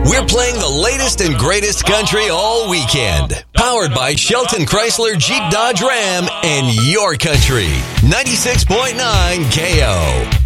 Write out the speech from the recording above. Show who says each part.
Speaker 1: We're playing the latest and greatest country all weekend. Powered by Shelton Chrysler Jeep Dodge Ram and your country. 96.9 KO.